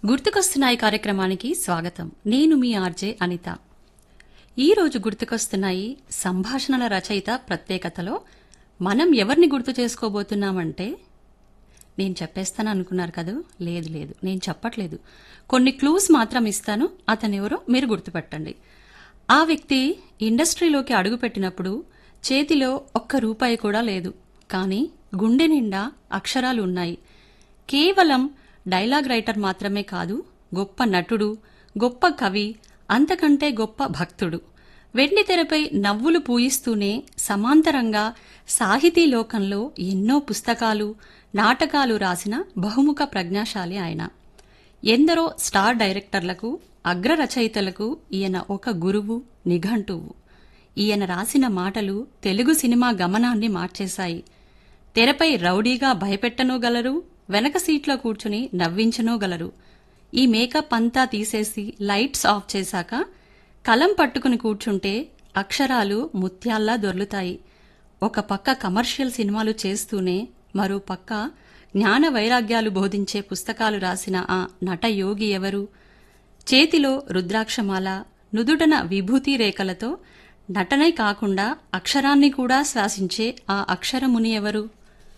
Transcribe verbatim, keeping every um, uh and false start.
గుర్తుకొస్తున్నాయి కార్యక్రమానికి స్వాగతం. నేను మీ ఆర్జే అనిత. ఈరోజు గుర్తుకొస్తున్నాయి సంభాషణల రచయిత ప్రత్యేకతలో మనం ఎవరిని గుర్తు చేసుకోబోతున్నామంటే, నేను చెప్పేస్తాను అనుకున్నారు కదా? లేదు లేదు, నేను చెప్పట్లేదు. కొన్ని క్లూస్ మాత్రం ఇస్తాను. అతనెవరో మీరు గుర్తుపెట్టండి. ఆ వ్యక్తి ఇండస్ట్రీలోకి అడుగుపెట్టినప్పుడు చేతిలో ఒక్క రూపాయి కూడా లేదు, కానీ గుండె నిండా అక్షరాలు ఉన్నాయి. కేవలం డైలాగ్ రైటర్ మాత్రమే కాదు, గొప్ప నటుడు, గొప్ప కవి, అంతకంటే గొప్ప భక్తుడు. వెండి తెరపై నవ్వులు పూయిస్తూనే సమాంతరంగా సాహితీ లోకంలో ఎన్నో పుస్తకాలు, నాటకాలు రాసిన బహుముఖ ప్రజ్ఞాశాలి ఆయన. ఎందరో స్టార్ డైరెక్టర్లకు, అగ్ర రచయితలకు ఈయన ఒక గురువు, నిఘంటువు. ఈయన రాసిన మాటలు తెలుగు సినిమా గమనాన్ని మార్చేశాయి. తెరపై రౌడీగా భయపెట్టనోగలరు, వెనక సీట్లో కూర్చుని నవ్వించనోగలరు. ఈ మేకప్ అంతా తీసేసి లైట్స్ ఆఫ్ చేశాక కలం పట్టుకుని కూర్చుంటే అక్షరాలు ముత్యాల్లా దొర్లుతాయి. ఒక పక్క కమర్షియల్ సినిమాలు చేస్తూనే మరో పక్క జ్ఞాన వైరాగ్యాలు బోధించే పుస్తకాలు రాసిన ఆ నటయోగి ఎవరు? చేతిలో రుద్రాక్షమాల, నుదుటన విభూతి రేఖలతో నటనే కాకుండా అక్షరాన్ని కూడా శ్వాసించే ఆ అక్షరముని ఎవరు?